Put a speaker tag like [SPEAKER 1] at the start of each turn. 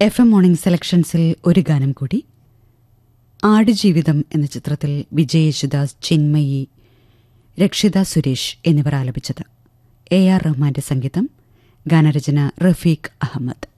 [SPEAKER 1] FM morning സെലക്ഷൻസിൽ ഒരു ഗാനം കൂടി. ആടുജീവിതം എന്ന ചിത്രത്തിൽ വിജയ് യേശുദാസ്, ചിന്മയി, രക്ഷിത സുരേഷ് എന്നിവർ ആലപിച്ചത്. AR റഹ്മാന്റെ സംഗീതം, ഗാനരചന റഫീഖ് അഹമ്മദ്.